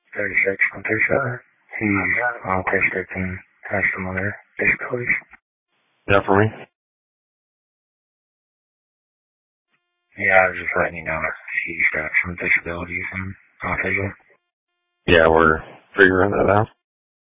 36 137. He's autistic and has some other disabilities. Yeah, for me? Yeah, I was just letting you know he's got some disabilities and autism. Yeah, we're figuring that out.